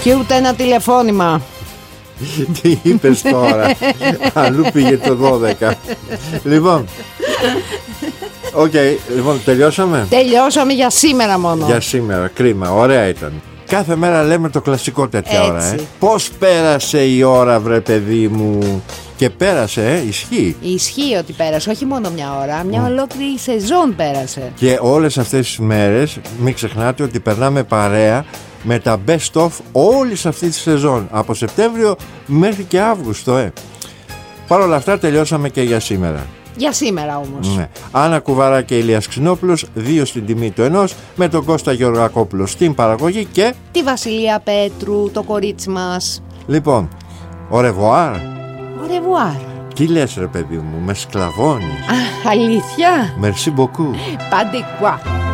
Και ούτε ένα τηλεφώνημα. Τι είπες τώρα? Αλλού πήγε το 12. Λοιπόν, λοιπόν, τελειώσαμε. Τελειώσαμε για σήμερα μόνο. Για σήμερα, κρίμα, ωραία ήταν. Κάθε μέρα λέμε το κλασικό τέτοια ώρα. Πώς πέρασε η ώρα, βρε παιδί μου? Και πέρασε, ισχύει. Ισχύει ότι πέρασε, όχι μόνο μια ώρα, μια ολόκληρη σεζόν πέρασε. Και όλες αυτές τις μέρες μην ξεχνάτε ότι περνάμε παρέα με τα best of όλης αυτής της σεζόν, από Σεπτέμβριο μέχρι και Αύγουστο. Παρ' όλα αυτά τελειώσαμε και για σήμερα. Για σήμερα όμως. Ναι. Άννα Κουβαρά και Ηλίας Ξινόπουλος, 2 στην τιμή του 1, με τον Κώστα Γεωργακόπουλο στην παραγωγή και τη Βασιλεία Πέτρου, το κορίτσι μας. Λοιπόν, au revoir. Au revoir. Τι λες ρε παιδί μου, με σκλαβώνεις? Αλήθεια? Merci beaucoup. Pas de quoi.